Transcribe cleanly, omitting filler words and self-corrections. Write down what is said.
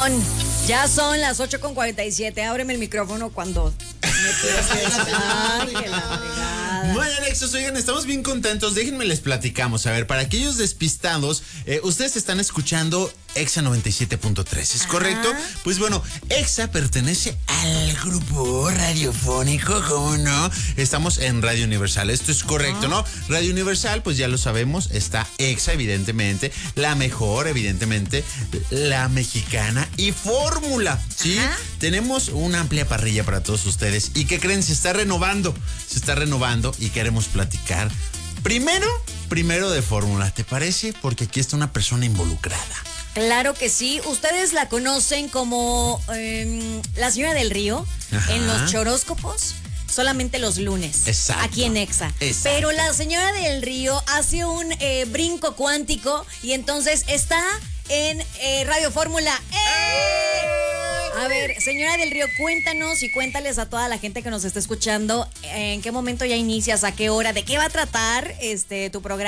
Ya son las 8:47. Ábreme el micrófono cuando me quieras estar. Que la fregada. Bueno, Alexos, oigan, estamos bien contentos. Déjenme les platicamos. A ver, para aquellos despistados, ustedes están escuchando Exa 97.3, ¿es correcto? Pues bueno, Exa pertenece al grupo radiofónico, ¿cómo no? Estamos en Radio Universal, esto es correcto, ¿no? Radio Universal, pues ya lo sabemos, está Exa, evidentemente, la mejor, evidentemente, la mexicana y Fórmula, ¿sí? Tenemos una amplia parrilla para todos ustedes. ¿Y qué creen? Se está renovando y queremos platicar primero de Fórmula, ¿te parece? Porque aquí está una persona involucrada. Claro que sí. Ustedes la conocen como la señora del Río en los choróscopos. Solamente los lunes. Exacto. Aquí en Exa. Exacto. Pero la señora del Río hace un brinco cuántico y entonces está en Radio Fórmula. A ver, señora del Río, cuéntanos y cuéntales a toda la gente que nos está escuchando en qué momento ya inicias, a qué hora, de qué va a tratar tu programa.